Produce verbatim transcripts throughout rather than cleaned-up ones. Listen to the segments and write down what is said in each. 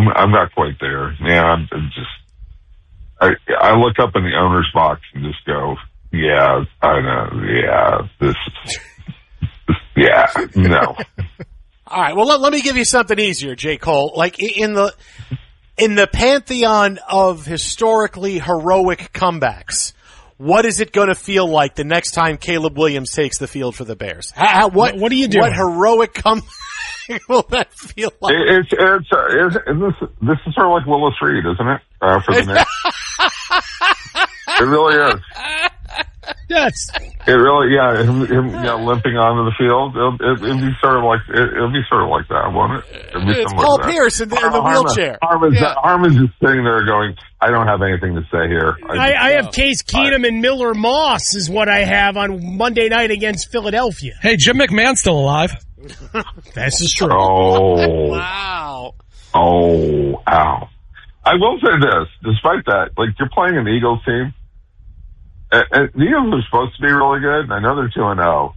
I'm I'm not quite there. Yeah, I'm, I'm just. I I look up in the owner's box and just go, yeah, I know, yeah, this, this yeah, no. All right, well, let, let me give you something easier, J. Cole. Like in the in the pantheon of historically heroic comebacks, what is it going to feel like the next time Caleb Williams takes the field for the Bears? How, what what are you doing? What heroic comeback will that feel like? It, it's it's, it's, it's this this is sort of like Willis Reed, isn't it? Uh, for the next. It really is. Yes. It really, yeah, him, him you know, limping onto the field. It'll, it, it'll be sort of like it, it'll be sort of like that, won't it? It'll be it's Paul like Pierce in the, in the wheelchair. Harmon's, yeah. Harmon's just sitting there going, "I don't have anything to say here." I, I, I have Case Keenum I, and Miller Moss is what I have on Monday night against Philadelphia. Hey, Jim McMahon's still alive. This is true. Oh wow. Oh, ow. I will say this, despite that, like, you're playing an Eagles team, and, and the Eagles are supposed to be really good, and I know they're two and oh.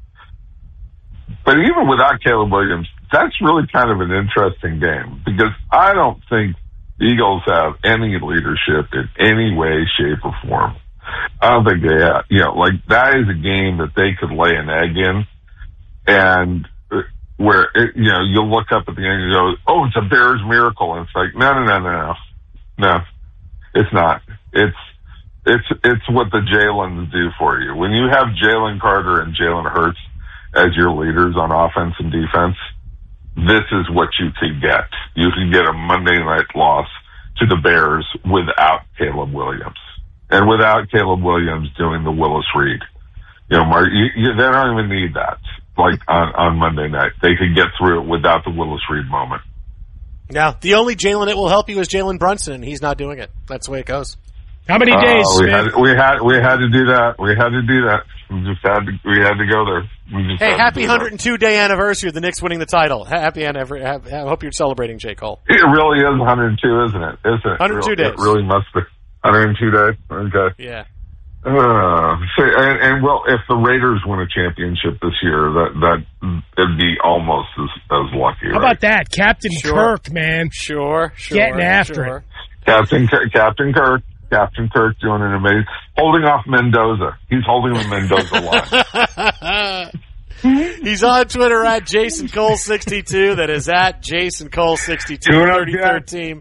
But even without Caleb Williams, that's really kind of an interesting game, because I don't think the Eagles have any leadership in any way, shape, or form. I don't think they have, you know, like, that is a game that they could lay an egg in, and where, it, you know, you'll look up at the end and go, oh, it's a Bears miracle. And it's like, no, no, no, no, no. No, it's not. It's, it's, it's what the Jalens do for you. When you have Jalen Carter and Jalen Hurts as your leaders on offense and defense, this is what you could get. You could get a Monday night loss to the Bears without Caleb Williams. And without Caleb Williams doing the Willis Reed. You know, Mark, you, you, they don't even need that. Like on, on Monday night, they could get through it without the Willis Reed moment. Now, the only Jalen that will help you is Jalen Brunson, and he's not doing it. That's the way it goes. How many days? Uh, we, had, we had we had to do that. We had to do that. We just had to. We had to go there. We just hey, happy one hundred two day anniversary of the Knicks winning the title. Happy anniversary. I hope you're celebrating, J. Cole. It really is one hundred two, isn't it? Isn't it? one hundred two it days. It really must be one hundred two days. Okay. Yeah. Uh, so, and, and well, if the Raiders win a championship this year, that that it'd be almost as, as lucky. How right? about that, Captain sure. Kirk, man? Sure, sure, getting after sure. it. Captain Captain Kirk, Captain Kirk doing an amazing, holding off Mendoza. He's holding the Mendoza line. He's on Twitter at Jason Cole sixty-two. That is at Jason Cole sixty-two. thirty-third team.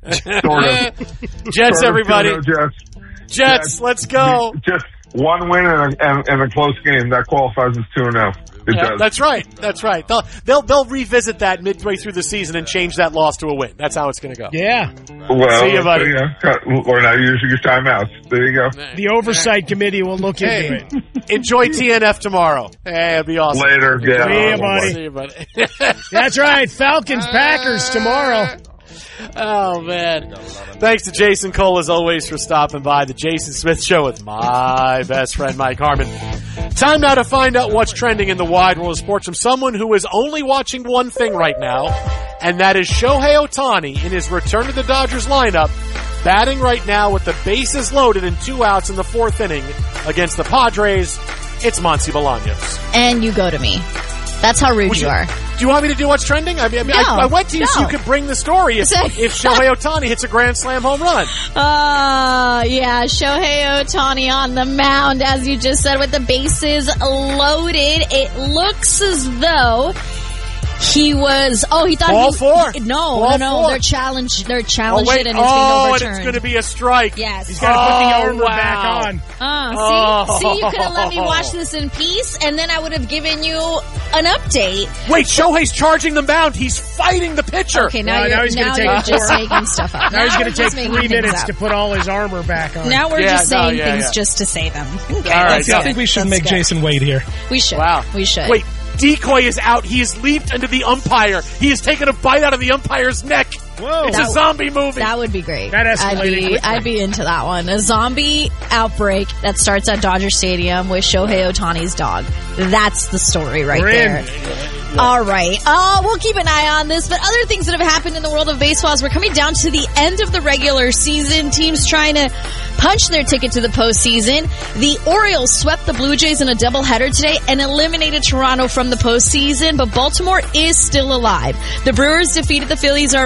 Jets, everybody. Jets. Jets, let's go. Just one win and a, and, and a close game. That qualifies as two and oh. It yeah, does. That's right. That's right. They'll, they'll they'll revisit that midway through the season and change that loss to a win. That's how it's going to go. Yeah. Well, see you, buddy. You know, or now using your timeouts. There you go. The oversight committee will look hey, into it. Enjoy T N F tomorrow. Hey, it'll be awesome. Later. Yeah. See you, buddy. See you, buddy. That's right. Falcons Packers tomorrow. Oh, man. Thanks to Jason Cole, as always, for stopping by. The Jason Smith Show with my best friend, Mike Harmon. Time now to find out what's trending in the wide world of sports from someone who is only watching one thing right now, and that is Shohei Ohtani in his return to the Dodgers lineup, batting right now with the bases loaded and two outs in the fourth inning against the Padres. It's Monty Bolaños. And you go to me. That's how rude you, you are. Do you want me to do what's trending? I mean, I, mean, no, I, I went to you no. so you could bring the story if, if Shohei Ohtani hits a grand slam home run. Uh, yeah, Shohei Ohtani on the mound, as you just said, with the bases loaded. It looks as though he was, oh, he thought Ball he, four. He, no, Ball no, no, four. they're challenged, they're challenged oh, wait. it and it's oh, being overturned. and it's going to be a strike. Yes. He's got to oh, put the armor wow. back on. Uh, see, oh. see, you could have let me watch this in peace, and then I would have given you an update. Wait, Shohei's charging the mound. He's fighting the pitcher. Okay, now Uh, you're, now he's gonna now take you're four. just making stuff up. Now, he's going to we're take just making three things minutes up. to put all his armor back on. Now we're Yeah, just no, saying yeah, things yeah. just to say them. Okay, All right, that's yeah, I think we should That's make good. Jason Wade here. We should. Wow. We should. Wait, Decoy is out. He has leaped into the umpire. He has taken a bite out of the umpire's neck. Whoa. It's That- a zombie movie. That would be great. That escalated I'd be, quickly. I'd be into that one. A zombie outbreak that starts at Dodger Stadium with Shohei Ohtani's dog. That's the story right We're there. in. All right. Uh, we'll keep an eye on this. But other things that have happened in the world of baseball as we're coming down to the end of the regular season. Teams trying to punch their ticket to the postseason. The Orioles swept the Blue Jays in a doubleheader today and eliminated Toronto from the postseason. But Baltimore is still alive. The Brewers defeated the Phillies